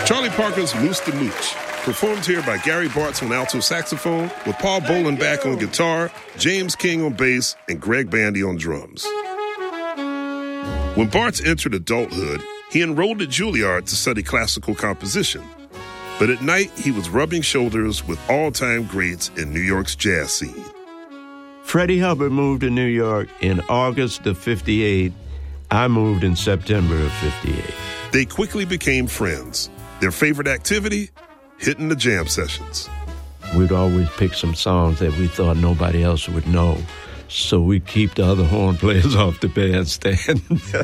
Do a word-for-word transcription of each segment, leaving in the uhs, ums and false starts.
Charlie Parker's Moose the Mooch, performed here by Gary Bartz on alto saxophone, with Paul Bolenbach on guitar, James King on bass, and Greg Bandy on drums. When Bartz entered adulthood, he enrolled at Juilliard to study classical composition. But at night, he was rubbing shoulders with all-time greats in New York's jazz scene. Freddie Hubbard moved to New York in August of fifty-eight. I moved in September of fifty-eight. They quickly became friends. Their favorite activity? Hitting the jam sessions. We'd always pick some songs that we thought nobody else would know, so we'd keep the other horn players off the bandstand.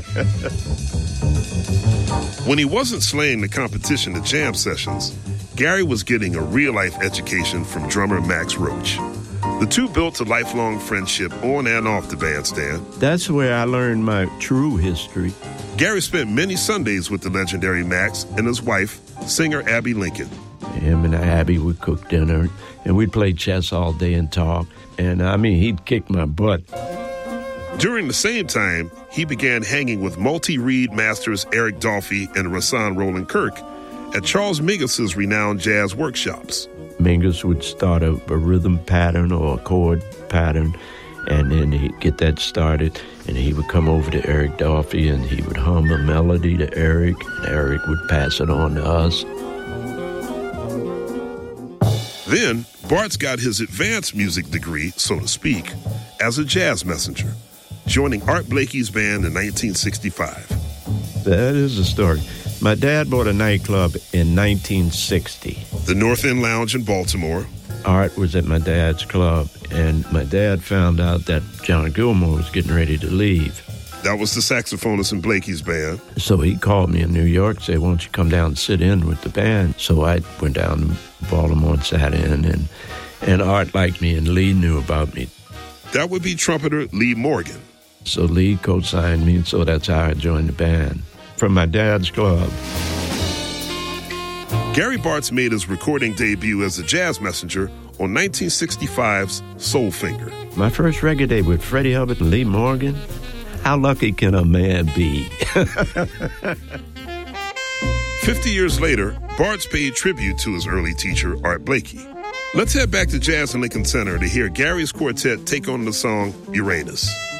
When he wasn't slaying the competition at jam sessions, Gary was getting a real-life education from drummer Max Roach. The two built a lifelong friendship on and off the bandstand. That's where I learned my true history. Gary spent many Sundays with the legendary Max and his wife, singer Abby Lincoln. Him and Abby would cook dinner, and we'd play chess all day and talk. And, I mean, he'd kick my butt. During the same time, he began hanging with multi-reed masters Eric Dolphy and Rahsaan Roland Kirk at Charles Mingus's renowned jazz workshops. Mingus would start a, a rhythm pattern or a chord pattern, and then he'd get that started, and he would come over to Eric Dolphy, and he would hum a melody to Eric, and Eric would pass it on to us. Then, Bartz got his advanced music degree, so to speak, as a jazz messenger, joining Art Blakey's band in nineteen sixty-five. That is a story. My dad bought a nightclub in nineteen sixty. The North End Lounge in Baltimore. Art was at my dad's club, and my dad found out that John Gilmore was getting ready to leave. That was the saxophonist in Blakey's band. So he called me in New York, said, why don't you come down and sit in with the band? So I went down to Baltimore and sat in, and, and Art liked me, and Lee knew about me. That would be trumpeter Lee Morgan. So Lee co-signed me, and so that's how I joined the band, from my dad's club. Gary Bartz made his recording debut as a jazz messenger on nineteen sixty-five's Soul Finger. My first record day with Freddie Hubbard and Lee Morgan. How lucky can a man be? Fifty years later, Bartz paid tribute to his early teacher, Art Blakey. Let's head back to Jazz in Lincoln Center to hear Gary's quartet take on the song Uranus.